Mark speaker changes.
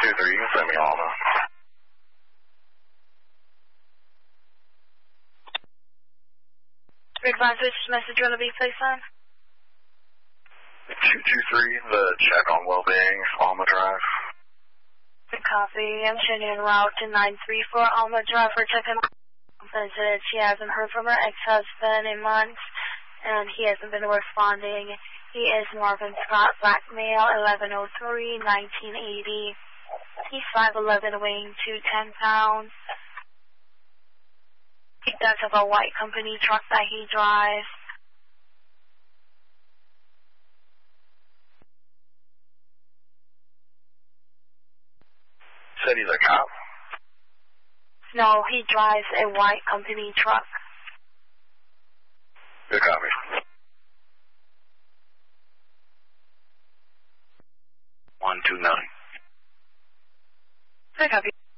Speaker 1: 223, you can send me Alma.
Speaker 2: Advise which message you want to be placed on?
Speaker 1: 223, the check on well-being, Alma Drive.
Speaker 2: Good copy. I'm showing en route to 934 Alma Drive for checking. Said she hasn't heard from her ex-husband in months, and he hasn't been responding. He is Marvin Scott, black male, 1103, 1980. He's 5'11", weighing 210 pounds. He does have a white company truck that he drives.
Speaker 1: Said he's a cop?
Speaker 2: No, he drives a white company truck.
Speaker 1: Good copy. 129.
Speaker 2: Good copy.